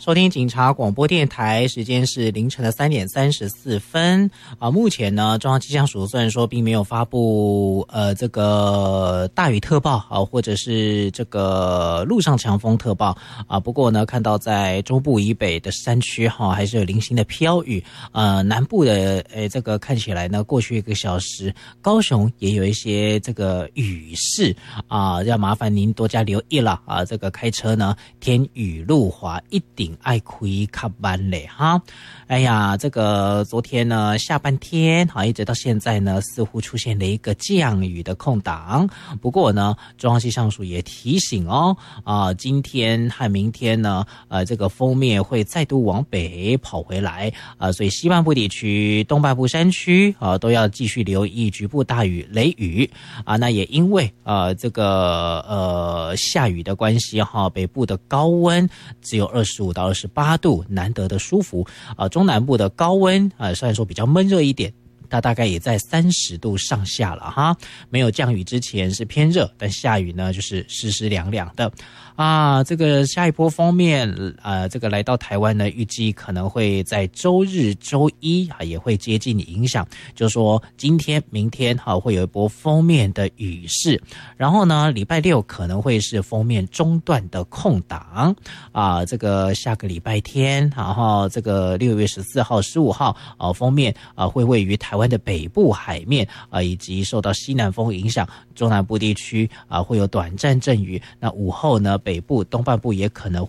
收听警察广播电台，时间是凌晨的3点34分啊。目前呢，中央气象署虽然说并没有发布这个大雨特报啊，或者是这个陆上强风特报啊，不过呢，看到在中部以北的山区哈，还是有零星的飘雨。南部的这个看起来呢，过去1个小时，高雄也有一些这个雨势啊，要麻烦您多加留意了啊。这个开车呢，天雨路滑，一定爱开较慢嘞哈。哎呀，这个昨天呢下半天一直到现在呢，似乎出现了一个降雨的空档。不过呢，中央气象署也提醒今天和明天呢，这个锋面会再度往北跑回来所以西半部地区、东半部山区都要继续留意局部大雨、雷雨那也因为这个下雨的关系北部的高温只有25到28度，难得的舒服中南部的高温虽然说比较闷热一点，它大概也在30度上下了哈。没有降雨之前是偏热，但下雨呢就是湿湿凉凉的这个下一波锋面这个来到台湾呢，预计可能会在周日、周一也会接近影响，就是说今天、明天会有一波锋面的雨势，然后呢，礼拜六可能会是锋面中断的空档这个下个礼拜天，然后这个6月14号、15号锋面会位于台湾的北部海面以及受到西南风影响，中南部地区会有短暂阵雨。那午后呢，北部、东半部也可能